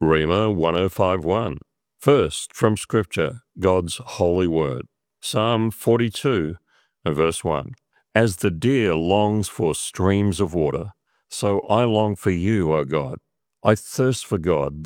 Rhema 1051. First, from Scripture, God's holy word. Psalm 42, verse 1. As the deer longs for streams of water, so I long for you, O God. I thirst for God,